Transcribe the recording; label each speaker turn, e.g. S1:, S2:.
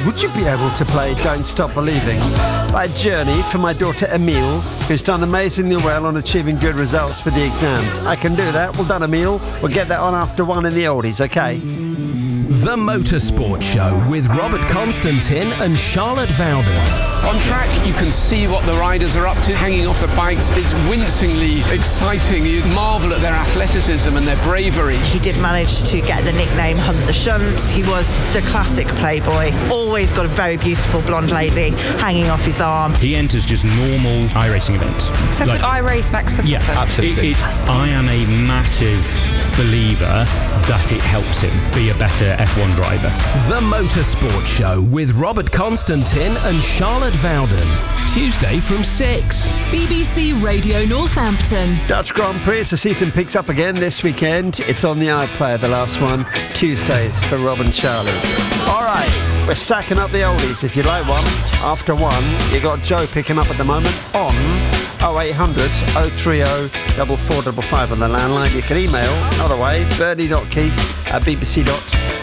S1: would you be able to play Don't Stop Believing by Journey for my daughter Emile, who's done amazingly well on achieving good results with the exams? I can do that. Well done, Emile. We'll get that on after 1 in the oldies, okay?
S2: The Motorsport Show with Robert Constantin and Charlotte Vowden.
S3: On track, you can see what the riders are up to, hanging off the bikes. It's wincingly exciting. You marvel at their athleticism and their bravery.
S4: He did manage to get the nickname Hunt the Shunt. He was the classic playboy. Always got a very beautiful blonde lady hanging off his arm.
S5: He enters just normal iRacing events.
S6: So could iRace Max Verstappen?
S5: Yeah, absolutely. I am a massive believer that it helps him be a better F1 driver.
S2: The Motorsport Show with Robert Constantin and Charlotte Vowden. Tuesday from 6.
S7: BBC Radio Northampton.
S1: Dutch Grand Prix, the season picks up again this weekend. It's on the iPlayer, the last one. Tuesdays for Rob and Charlie. All right, we're stacking up the oldies. If you like one, after 1, you got Joe picking up at the moment on 0800 030 4455 on the landline. You can email, other way, bernie.keith@bbc.co.uk.